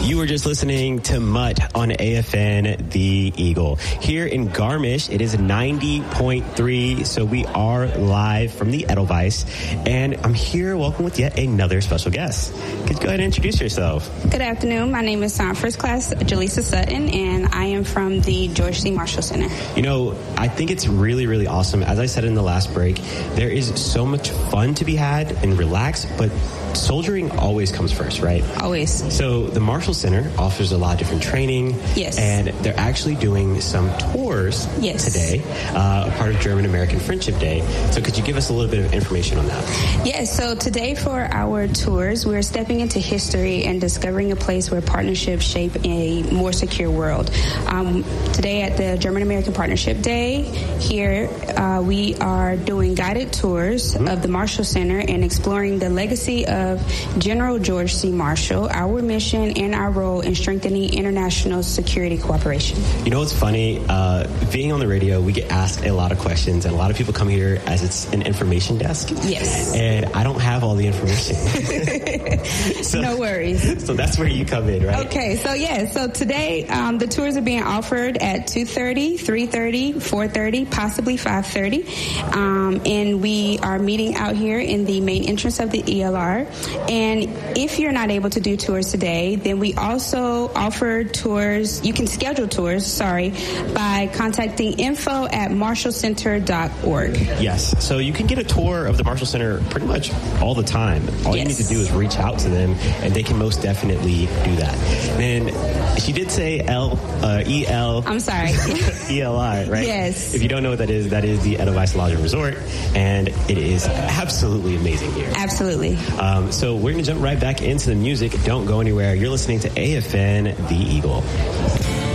You were just listening to Mutt on AFN The Eagle. Here in Garmisch, it is 90.3, so we are live from the Edelweiss, and I'm here welcome with yet another special guest. Could you go ahead and introduce yourself? Good afternoon. My name is First Class Jaleesa Sutton, and I am from the George C. Marshall Center. You know, I think it's really, really awesome. As I said in the last break, there is so much fun to be had and relax, but soldiering always comes first, right? Always. So the Marshall Center offers a lot of different training. Yes. And they're actually doing some tours today, a part of German-American Friendship Day. So could you give us a little bit of information on that? Yes. So today for our tours, we're stepping into history and discovering a place where partnerships shape a more secure world. Today at the German-American Partnership Day, here we are doing guided tours of the Marshall Center and exploring the legacy of General George C. Marshall, our mission, and our role in strengthening international security cooperation. You know what's funny? Being on the radio, we get asked a lot of questions, and a lot of people come here as it's an information desk. Yes. And I don't have all the information. So, no worries. So that's where you come in, right? Okay. So today the tours are being offered at 2:30, 3:30, 4:30, possibly 5:30. And we are meeting out here in the main entrance of the ELR. And if you're not able to do tours today, then we also offer tours. You can schedule tours, by contacting info@marshallcenter.org. Yes. So you can get a tour of the Marshall Center pretty much all the time. All you need to do is reach out to them, and they can most definitely do that. And she did say EL. I'm sorry. ELI, right? Yes. If you don't know what that is the Edelweiss Lodge and Resort, and it is absolutely amazing here. Absolutely. So we're going to jump right back into the music. Don't go anywhere. You're listening to AFN The Eagle.